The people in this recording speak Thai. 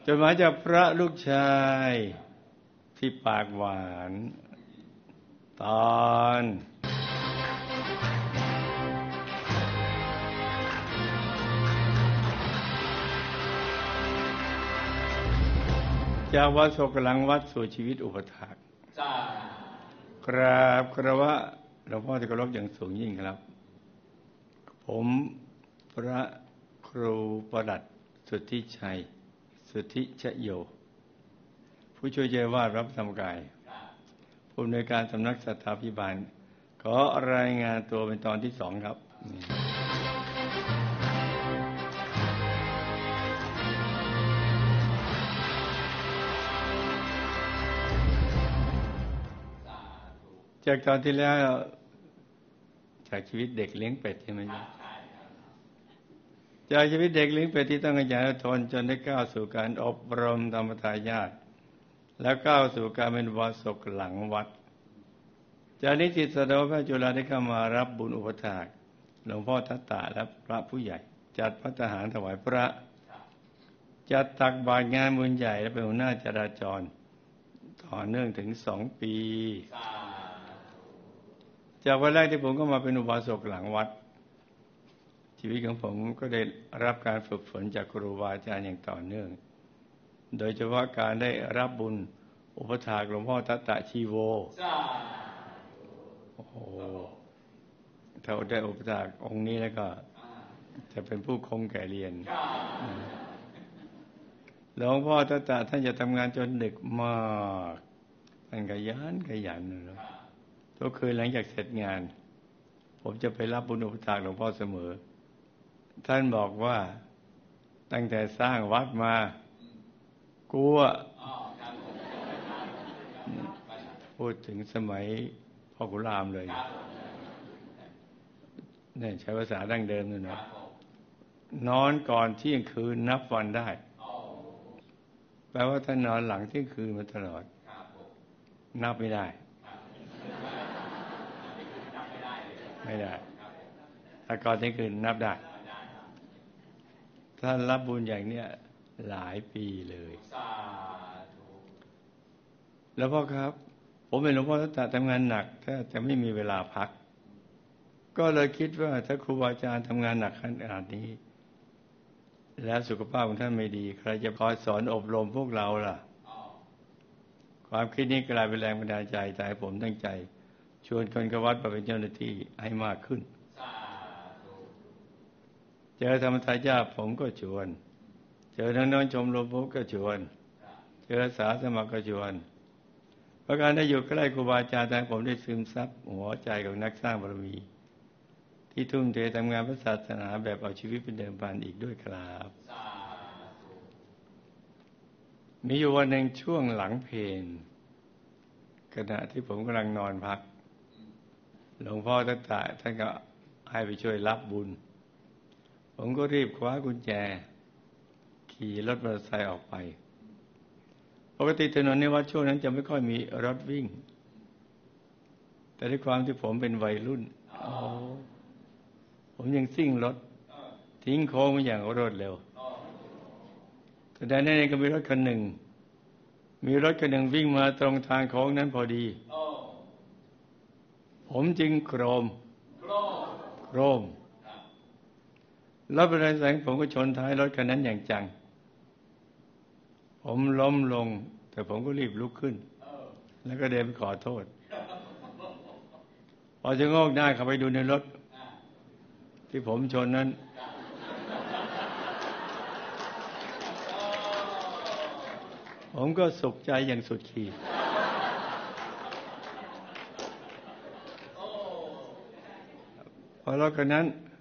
จดหมายจากพระลูกชายที่ปากหวานตอนจากวัดโศกหลังวัดสู่ชีวิตอุปถากกราบคารวะหลวงพ่อที่เคารพอย่างสูงยิ่งครับผมพระครูประหลัดสุทธิชัยสุทธิชโยผู้ช่วยเจ้าวาดวัดพระธรรมกายผู้อำนวยการสำนักสัทธาภิบาลขอรายงานตัวเป็นตอนที่2ครับจากตอนที่แล้วจากชีวิตเด็กเลี้ยงเป็ดใช่ไหมครับจากชีวิตเด็กเลี้ยงเป็ดที่ต้องขยันอดทนจนได้ก้าวสู่การอบรมธรรมทายาทแล้วก้าวสู่การเป็นอุบาสกหลังวัดจากนี้จิตสัตวแพทย์จุฬาได้เข้ามารับบุญอุปถากหลวงพ่อทัตตะและพระผู้ใหญ่จัดภัตตาหารถวายพระจัดตักบาตรงานบุญใหญ่และเป็นหัวหน้าจราจรต่อเนื่องถึง2 ปีจากวันแรกที่ผมก็มาเป็นอุบาสกหลังวัดชีวิตของผมก็ได้รับการฝึกฝนจากครูบาอาจารย์อย่างต่อเนื่องโดยเฉพาะการได้รับบุญอุปถากหลวงพ่อทัตตะชีโวโอ้โหถ้าได้อุปถากองค์นี้แล้วก็จะเป็นผู้คงแก่เรียนหลวงพ่อทัตตะท่านจะทำงานจนดึกมากท่านขยันนะทุกคืนหลังจากเสร็จงานผมจะไปรับบุญอุปถากหลวงพ่อเสมอท่านบอกว่าตั้งแต่สร้างวัดมากลัวพูดถึงสมัยพ่อขุนรามเลยนี่ใช้ภาษาดั้งเดิมเลยนะนอนก่อนเที่ยงคืนนับวันได้แปลว่าท่านนอนหลังเที่ยงคืนมาตลอดนับไม่ได้ถ้าก่อนเที่ยงคืนนับได้ท่านรับบุญอย่างเนี้ยหลายปีเลยแล้วพ่อครับผมเป็นหลวงพ่อทัตตะทำงานหนักแทบจะไม่มีเวลาพักก็เลยคิดว่าถ้าครูบาอาจารย์ทำงานหนักขนาดนี้แล้วสุขภาพของท่านไม่ดีใครจะคอยสอนอบรมพวกเราล่ะความคิดนี้กลายเป็นแรงบันดาลใจแต่ผมตั้งใจชวนคนเข้าวัดมาเป็นเจ้าหน้าที่ให้มากขึ้นเจอธรรมทายาทผมก็ชวนเจอน้องๆชมรมผมก็ชวนเจออาสาสมัครก็ชวนเพราะการได้อยู่ใกล้ครูบาอาจารย์ทำให้ผมได้ซึมซับหัวใจของนักสร้างบารมีที่ทุ่มเททำงานพระศาสนาแบบเอาชีวิตเป็นเดิมพันอีกด้วยครับมีอยู่วันหนึ่งช่วงหลังเพลขณะที่ผมกำลังนอนพักหลวงพ่อทัตตะท่านก็ให้ไปช่วยรับบุญผมก็รีบคว้ากุญแจขี่รถมอเตอร์ไซค์ออกไปปกติถนนในวัดช่วงนั้นจะไม่ค่อยมีรถวิ่งแต่ด้วยความที่ผมเป็นวัยรุ่นผมยังซิ่งรถทิ้งโค้งอย่างรวดเร็วแต่ในนั้นก็มีรถคันหนึ่งวิ่งมาตรงทางโค้งนั้นพอดีผมจึงโครมรถบรรทุกแสงผมก็ชนท้ายรถคันนั้นอย่างจังผมล้มลงแต่ผมก็รีบลุกขึ้นแล้วก็เดินไปขอโทษพอจะงอกหน้าเข้าไปดูในรถที่ผมชนนั้นผมก็สุขใจอย่างสุดขีดพอรถคันนั้น